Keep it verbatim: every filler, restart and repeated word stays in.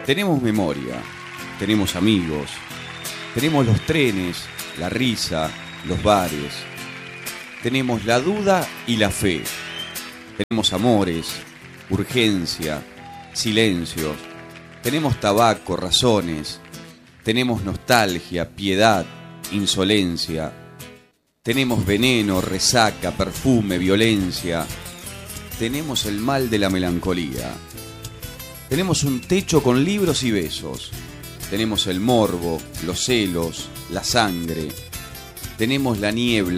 Tenemos memoria, tenemos amigos, tenemos los trenes, la risa, los bares. Tenemos la duda y la fe. Tenemos amores, urgencia, silencios. Tenemos tabaco, razones. Tenemos nostalgia, piedad, insolencia. Tenemos veneno, resaca, perfume, violencia. Tenemos el mal de la melancolía. Tenemos un techo con libros y besos. Tenemos el morbo, los celos, la sangre. Tenemos la niebla,